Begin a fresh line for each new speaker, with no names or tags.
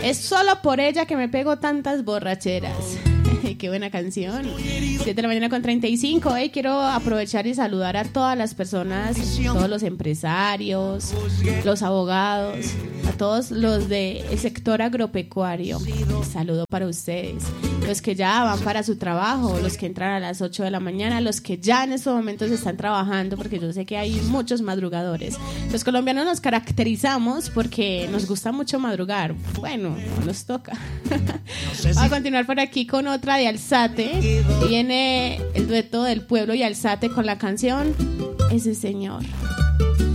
Es solo por ella que me pego tantas borracheras. Qué buena canción. 7:35 a.m. Quiero aprovechar y saludar a todas las personas, todos los empresarios, los abogados, a todos los del sector agropecuario. Un saludo para ustedes. Los que ya van para su trabajo, los que entran a las 8 de la mañana, los que ya en estos momentos están trabajando, porque yo sé que hay muchos madrugadores. Los colombianos nos caracterizamos porque nos gusta mucho madrugar. Bueno, nos toca. Vamos a continuar por aquí con otra de Alzate. Viene el dueto del Pueblo y Alzate con la canción Ese Señor.